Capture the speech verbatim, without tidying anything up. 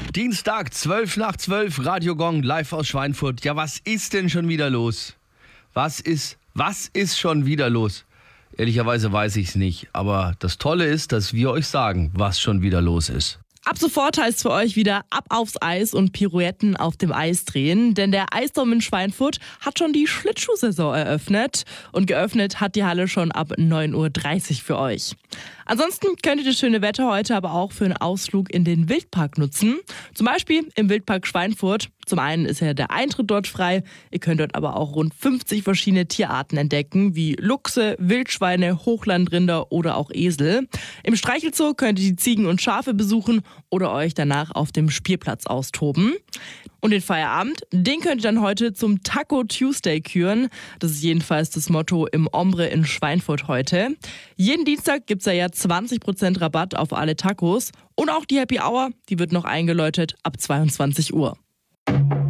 Dienstag, zwölf nach zwölf, Radio Gong, live aus Schweinfurt. Ja, was ist denn schon wieder los? Was ist, was ist schon wieder los? Ehrlicherweise weiß ich es nicht. Aber das Tolle ist, dass wir euch sagen, was schon wieder los ist. Ab sofort heißt es für euch wieder ab aufs Eis und Pirouetten auf dem Eis drehen, denn der Eisdom in Schweinfurt hat schon die Schlittschuhsaison eröffnet und geöffnet hat die Halle schon ab neun Uhr dreißig für euch. Ansonsten könnt ihr das schöne Wetter heute aber auch für einen Ausflug in den Wildpark nutzen, zum Beispiel im Wildpark Schweinfurt. Zum einen ist ja der Eintritt dort frei, ihr könnt dort aber auch rund fünfzig verschiedene Tierarten entdecken, wie Luchse, Wildschweine, Hochlandrinder oder auch Esel. Im Streichelzoo könnt ihr die Ziegen und Schafe besuchen oder euch danach auf dem Spielplatz austoben. Und den Feierabend, den könnt ihr dann heute zum Taco Tuesday küren. Das ist jedenfalls das Motto im Ombre in Schweinfurt heute. Jeden Dienstag gibt's ja ja zwanzig Prozent Rabatt auf alle Tacos. Und auch die Happy Hour, die wird noch eingeläutet ab zweiundzwanzig Uhr.